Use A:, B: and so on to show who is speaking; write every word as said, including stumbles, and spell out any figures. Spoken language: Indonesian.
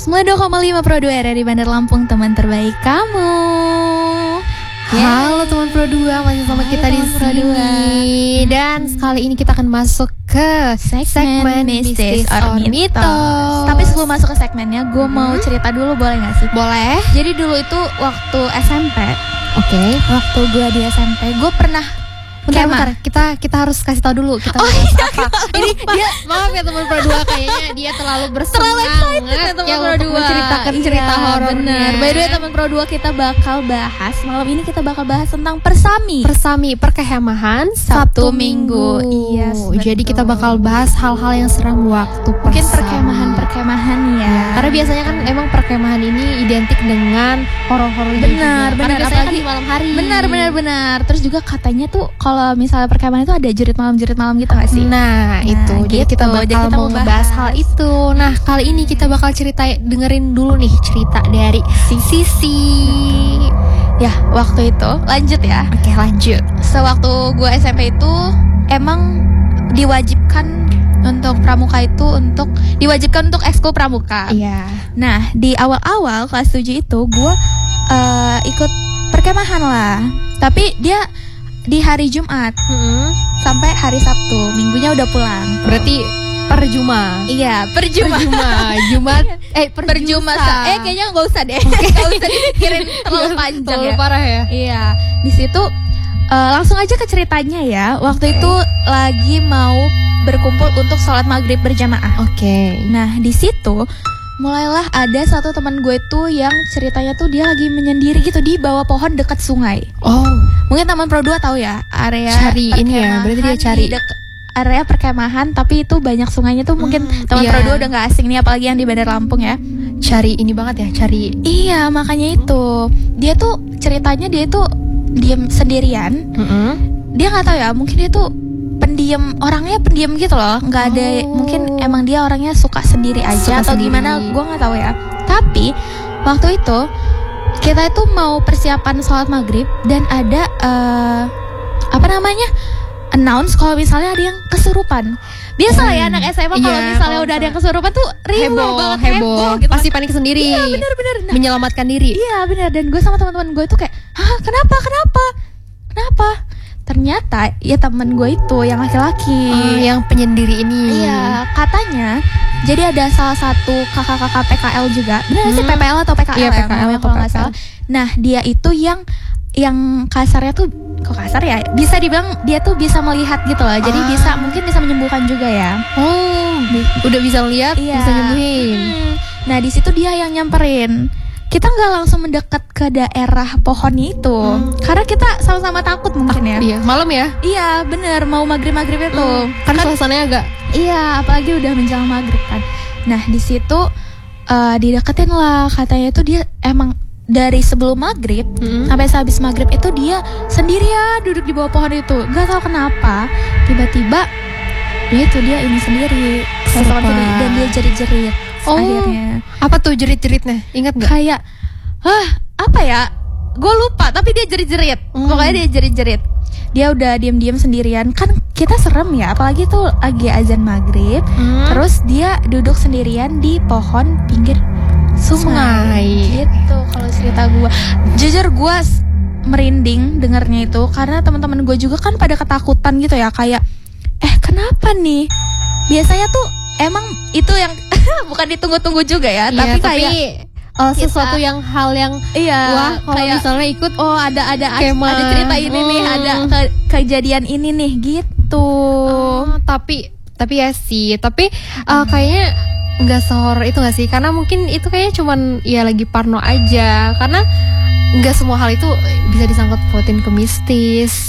A: sembilan puluh dua koma lima Pro dua R R I Bandar Lampung, teman terbaik kamu.
B: Yeah. Halo teman Pro dua, masih sama Halo kita di sini. Dan sekali ini kita akan masuk ke segmen, segmen Mistis or Mitos.
A: Tapi sebelum masuk ke segmennya, gue hmm. mau cerita dulu, boleh gak sih?
B: Boleh.
A: Jadi dulu itu waktu S M P.
B: Oke. Okay.
A: Waktu gue di S M P, gue pernah
B: Bentar, bentar, kita kita harus kasih tahu dulu kita
A: oh, iya,
B: apa. Ini dia, maaf ya teman Pro dua, kayaknya dia terlalu bersemangat
A: ya teman Pro dua
B: menceritakan cerita
A: iya,
B: horornya.
A: By the way teman Pro dua, kita bakal bahas malam ini kita bakal bahas tentang persami.
B: Persami, perkemahan
A: Sabtu Minggu. Iya. Yes,
B: jadi kita bakal bahas hal-hal yang seram waktu persami.
A: Mungkin perkemahan-perkemahan ya.
B: ya. Karena biasanya kan emang perkemahan ini identik dengan horor-horor.
A: Benar,
B: juga.
A: benar.
B: Apalagi kan di malam hari.
A: Benar, benar, benar. Terus juga katanya tuh kalau misalnya perkemahan itu ada jerit malam jerit malam gitu gak sih?
B: Nah, nah itu gitu. Jadi kita bakal jadi kita mau ngebahas hal itu. Nah kali ini kita bakal cerita, dengerin dulu nih cerita dari Sisi.
A: Ya waktu itu lanjut ya.
B: Oke lanjut.
A: Sewaktu gue S M P itu emang diwajibkan untuk pramuka itu untuk diwajibkan untuk ekskul pramuka.
B: Iya.
A: Nah di awal-awal kelas tujuh itu gue uh, ikut perkemahan lah. Tapi dia di hari Jumat
B: hmm.
A: sampai hari Sabtu, minggunya udah pulang.
B: Berarti per Juma.
A: Iya, per Juma.
B: Per Juma. Jumat eh per,
A: per Juma. Eh kayaknya enggak usah deh. Enggak usah dipikirin terlalu panjang
B: terlalu
A: ya.
B: parah ya.
A: Iya. Di situ uh, langsung aja ke ceritanya ya. Waktu okay. itu lagi mau berkumpul untuk sholat maghrib berjamaah.
B: Oke. Okay.
A: Nah, di situ mulailah ada satu teman gue tuh yang ceritanya tuh dia lagi menyendiri gitu di bawah pohon dekat sungai.
B: Oh,
A: mungkin teman Pro dua tahu ya area
B: cari ini ya, berarti dia cari
A: di area perkemahan tapi itu banyak sungainya tuh. Mungkin hmm, teman iya. Pro dua udah nggak asing nih, apalagi yang di Bandar Lampung ya.
B: Cari ini banget ya, cari.
A: Iya, makanya itu dia tuh ceritanya dia tuh diam sendirian.
B: Mm-hmm.
A: Dia nggak tahu ya, mungkin dia tuh pendiam, orangnya pendiam gitu loh, nggak ada oh. mungkin emang dia orangnya suka sendiri aja suka atau sendiri. Gimana, gue nggak tahu ya. Tapi waktu itu kita itu mau persiapan sholat maghrib dan ada uh, apa namanya announce kalau misalnya ada yang kesurupan. Biasa lah hmm. ya anak S M A kalau
B: iya,
A: misalnya udah ada yang kesurupan tuh riuh
B: heboh,
A: banget,
B: heboh,
A: heboh gitu.
B: Pasti panik sendiri.
A: Iya benar-benar. Nah,
B: menyelamatkan diri.
A: Iya benar. Dan gue sama teman-teman gue tuh kayak, hah kenapa kenapa kenapa? Ternyata ya temen gue itu yang laki-laki
B: uh, yang penyendiri ini.
A: Iya katanya. Jadi ada salah satu kakak-kakak P K L juga. Benar hmm. sih P P L atau P K L
B: iya,
A: ya
B: P K L
A: kalau nggak salah. Nah dia itu yang yang kasarnya tuh, kok kasar ya, bisa dibilang dia tuh bisa melihat gitu loh. Jadi ah. bisa mungkin bisa menyembuhkan juga ya.
B: Oh udah bisa lihat, iya. bisa nyembuhin.
A: hmm. Nah di situ dia yang nyamperin. Kita nggak langsung mendekat ke daerah pohon itu hmm. karena kita sama-sama takut mungkin ya.
B: Ah, iya, malam ya?
A: Iya, bener, mau maghrib-maghrib itu. Hmm.
B: Kan, kan suasananya agak.
A: Iya, apalagi udah menjelang maghrib kan. Nah di situ uh, dideketin lah, katanya itu dia emang dari sebelum maghrib hmm. sampai sehabis maghrib itu dia sendirian duduk di bawah pohon itu. Gak tahu kenapa tiba-tiba dia itu dia ini sendiri, dan dia jerit-jerit.
B: Oh,
A: akhirnya.
B: Apa tuh jerit-jeritnya? Ingat nggak?
A: Kayak, ah apa ya? Gue lupa. Tapi dia jerit-jerit. Hmm. Pokoknya dia jerit-jerit. Dia udah diam-diam sendirian. Kan kita serem ya. Apalagi tuh lagi azan maghrib. Hmm. Terus dia duduk sendirian di pohon pinggir sungai. sungai. Gitu kalau cerita gue. Jujur gue merinding dengarnya itu karena teman-teman gue juga kan pada ketakutan gitu ya. Kayak, eh kenapa nih? Biasanya tuh emang itu yang bukan ditunggu-tunggu juga ya,
B: iya,
A: tapi
B: tapi
A: kayak
B: uh, sesuatu yang hal yang
A: iya,
B: wah kalau misalnya ikut
A: oh ada ada
B: kemah.
A: ada cerita ini hmm. nih, ada ke, kejadian ini nih gitu.
B: Uh, tapi tapi ya sih, tapi uh, kayaknya nggak sehoror itu nggak sih? Karena mungkin itu kayaknya cuman ya lagi parno aja, karena nggak semua hal itu bisa disangkut pautin ke mistis.